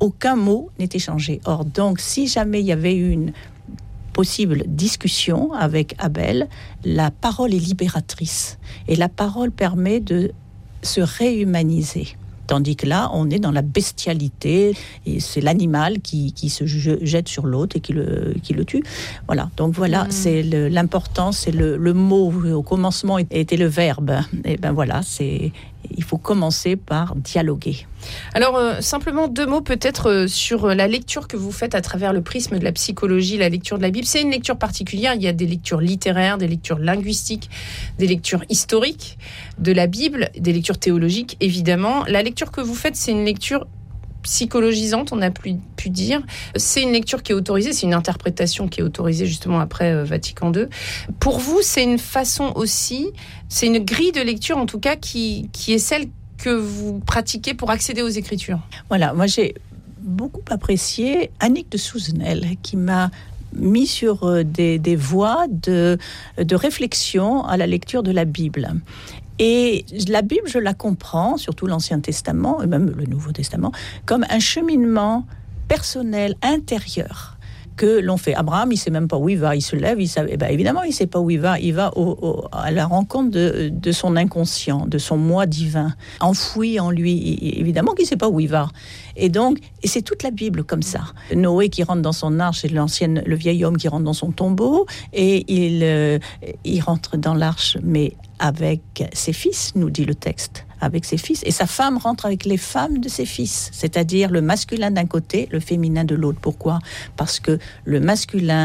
aucun mot n'est échangé. Or, donc, si jamais il y avait une possible discussion avec Abel, la parole est libératrice. Et la parole permet de se réhumaniser. Tandis que là, on est dans la bestialité, et c'est l'animal qui se jette sur l'autre et qui le tue. Voilà, donc voilà, c'est l'important, c'est le mot. Au commencement était le verbe. Et ben voilà, il faut commencer par dialoguer. Alors, simplement 2 mots peut-être sur la lecture que vous faites à travers le prisme de la psychologie, la lecture de la Bible. C'est une lecture particulière, il y a des lectures littéraires, des lectures linguistiques, des lectures historiques de la Bible, des lectures théologiques, évidemment. La lecture que vous faites, c'est une lecture psychologisante, on a pu dire. C'est une lecture qui est autorisée, c'est une interprétation qui est autorisée justement après Vatican II. Pour vous, c'est une façon aussi, c'est une grille de lecture en tout cas qui est celle que vous pratiquez pour accéder aux Écritures. Voilà, moi j'ai beaucoup apprécié Annick de Souzenel qui m'a mis sur des voies de réflexion à la lecture de la Bible. Et la Bible, je la comprends, surtout l'Ancien Testament, et même le Nouveau Testament, comme un cheminement personnel, intérieur, que l'on fait. Abraham, il ne sait même pas où il va, il se lève, évidemment, il ne sait pas où il va à la rencontre de son inconscient, de son moi divin, enfoui en lui, évidemment qu'il ne sait pas où il va. Et donc, c'est toute la Bible comme ça. Noé qui rentre dans son arche, c'est le vieil homme qui rentre dans son tombeau, et il rentre dans l'arche, mais avec ses fils, nous dit le texte, avec ses fils. Et sa femme rentre avec les femmes de ses fils, c'est-à-dire le masculin d'un côté, le féminin de l'autre. Pourquoi ? Parce que le masculin,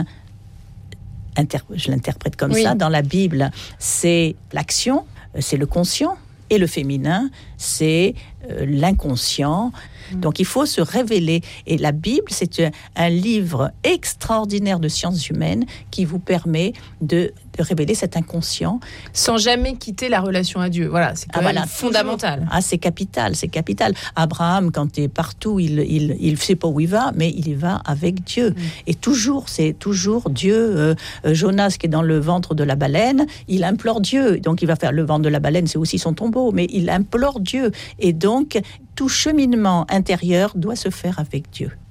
je l'interprète comme ça, dans la Bible, c'est l'action, c'est le conscient, et le féminin, c'est l'inconscient. Donc il faut se révéler. Et la Bible, c'est un livre extraordinaire de sciences humaines qui vous permet de révéler cet inconscient. Sans jamais quitter la relation à Dieu. Voilà, c'est quand même fondamental. C'est capital, c'est capital. Abraham, quand il est partout, il ne sait pas où il va, mais il y va avec Dieu. Et c'est toujours Dieu. Jonas, qui est dans le ventre de la baleine, il implore Dieu. Donc il va faire le ventre de la baleine, c'est aussi son tombeau, mais il implore Dieu. Et donc, tout cheminement intérieur doit se faire avec Dieu.